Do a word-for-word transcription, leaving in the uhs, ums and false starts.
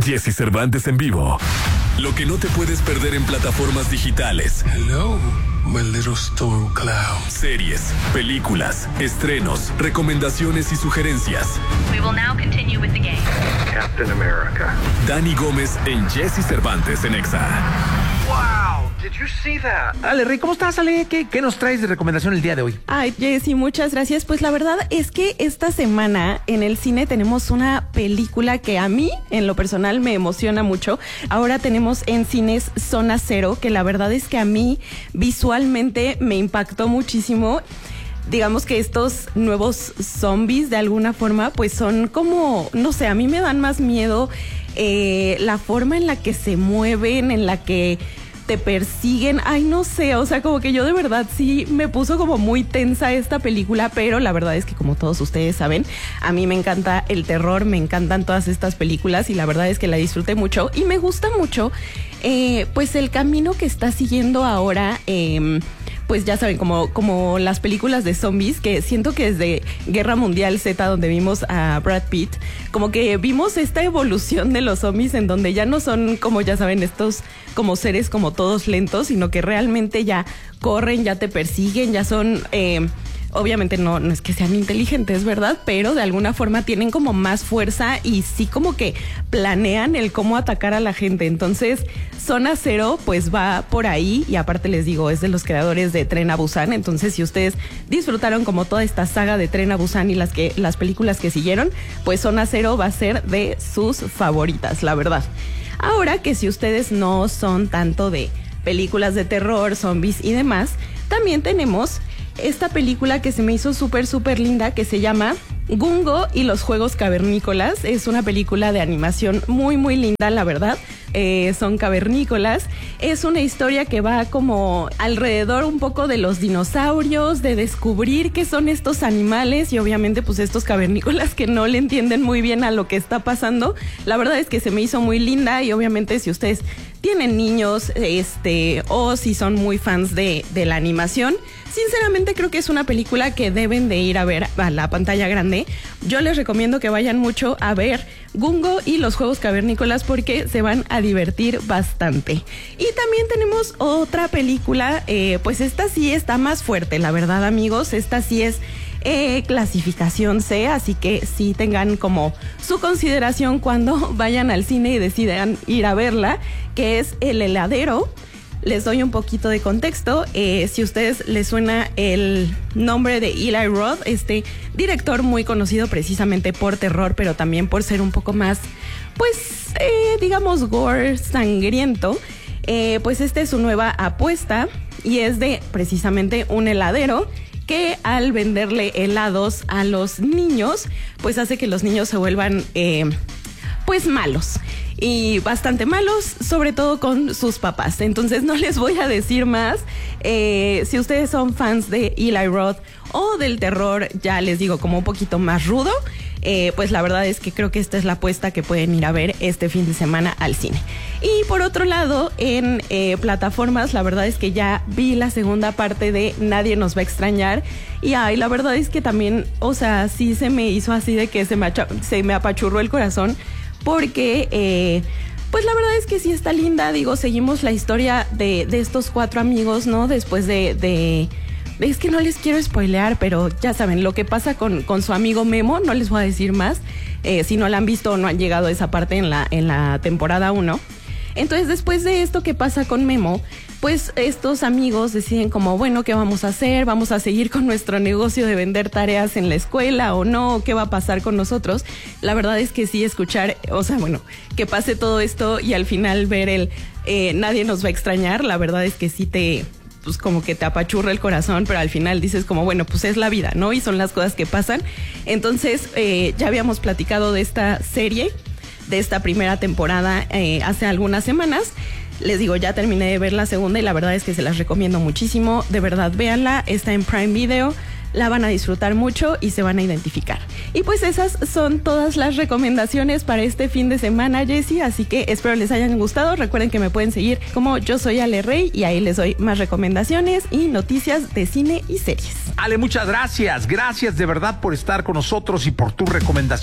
Jesse Cervantes en vivo. Lo que no te puedes perder en plataformas digitales. Hello, my little storm cloud. Series, películas, estrenos, recomendaciones y sugerencias. We will now continue with the game. Captain America. Dani Gómez en Jesse Cervantes en Exa. Wow, did you see that? Ale, Rey, ¿cómo estás, Ale? ¿Qué, ¿Qué nos traes de recomendación el día de hoy? Ay, Jessy, muchas gracias. Pues la verdad es que esta semana en el cine tenemos una película que a mí, en lo personal, me emociona mucho. Ahora tenemos en cines Zona Cero, que la verdad es que a mí visualmente me impactó muchísimo. Digamos que estos nuevos zombies, de alguna forma, pues son como, no sé, a mí me dan más miedo eh, la forma en la que se mueven, en la que te persiguen. Ay, no sé, o sea, como que yo de verdad sí me puso como muy tensa esta película, pero la verdad es que, como todos ustedes saben, a mí me encanta el terror, me encantan todas estas películas y la verdad es que la disfruté mucho y me gusta mucho eh, pues el camino que está siguiendo ahora, eh, pues ya saben, como, como las películas de zombies, que siento que desde Guerra Mundial Z, donde vimos a Brad Pitt, como que vimos esta evolución de los zombies en donde ya no son, como ya saben, estos como seres como todos lentos, sino que realmente ya corren, ya te persiguen, ya son... Eh, Obviamente no, no es que sean inteligentes, ¿verdad? Pero de alguna forma tienen como más fuerza y sí como que planean el cómo atacar a la gente. Entonces, Zona Cero pues va por ahí y aparte les digo, es de los creadores de Tren a Busan. Entonces, si ustedes disfrutaron como toda esta saga de Tren a Busan y las, que, las películas que siguieron, pues Zona Cero va a ser de sus favoritas, la verdad. Ahora que si ustedes no son tanto de películas de terror, zombies y demás, también tenemos esta película que se me hizo súper, súper linda, que se llama Gungo y los Juegos Cavernícolas. Es una película de animación muy, muy linda, la verdad. Eh, son cavernícolas. Es una historia que va como alrededor un poco de los dinosaurios, de descubrir qué son estos animales y obviamente pues estos cavernícolas que no le entienden muy bien a lo que está pasando. La verdad es que se me hizo muy linda y obviamente si ustedes tienen niños este, o si son muy fans de, de la animación, sinceramente creo que es una película que deben de ir a ver a la pantalla grande. Yo les recomiendo que vayan mucho a ver Gungo y los Juegos Cavernícolas porque se van a divertir bastante. Y también tenemos otra película, eh, pues esta sí está más fuerte, la verdad, amigos. Esta sí es eh, clasificación C, así que sí tengan como su consideración cuando vayan al cine y decidan ir a verla, que es El Heladero. Les doy un poquito de contexto. Eh, si a ustedes les suena el nombre de Eli Roth, este director muy conocido precisamente por terror, pero también por ser un poco más, pues, eh, digamos, gore, sangriento, eh, pues esta es su nueva apuesta y es de precisamente un heladero que al venderle helados a los niños, pues hace que los niños se vuelvan, eh, pues, malos. Y bastante malos, sobre todo con sus papás. Entonces no les voy a decir más. Eh, si ustedes son fans de Eli Roth o del terror, ya les digo, como un poquito más rudo, eh, pues la verdad es que creo que esta es la apuesta que pueden ir a ver este fin de semana al cine. Y por otro lado, en eh, plataformas, la verdad es que ya vi la segunda parte de Nadie Nos Va a Extrañar. Y ay, la verdad es que también, o sea, sí se me hizo así de que se me, acha- se me apachurró el corazón. Porque, eh, pues la verdad es que sí está linda. Digo, seguimos la historia de, de estos cuatro amigos, ¿no? Después de, de... Es que no les quiero spoilear, pero ya saben, lo que pasa con, con su amigo Memo, no les voy a decir más. Eh, si no la han visto o no han llegado a esa parte en la, en la temporada uno. Entonces, después de esto que pasa con Memo, pues estos amigos deciden como, bueno, ¿qué vamos a hacer? ¿Vamos a seguir con nuestro negocio de vender tareas en la escuela o no? ¿Qué va a pasar con nosotros? La verdad es que sí, escuchar, o sea, bueno, que pase todo esto y al final ver el eh, Nadie Nos Va a Extrañar, la verdad es que sí te, pues como que te apachurra el corazón, pero al final dices como, bueno, pues es la vida, ¿no? Y son las cosas que pasan. Entonces, eh, ya habíamos platicado de esta serie, de esta primera temporada eh, hace algunas semanas. Les digo, ya terminé de ver la segunda y la verdad es que se las recomiendo muchísimo. De verdad, véanla, está en Prime Video. La van a disfrutar mucho y se van a identificar. Y pues esas son todas las recomendaciones para este fin de semana, Jessy. Así que espero les hayan gustado. Recuerden que me pueden seguir como Yo Soy Ale Rey y ahí les doy más recomendaciones y noticias de cine y series. Ale, muchas gracias. Gracias de verdad por estar con nosotros y por tu recomendación.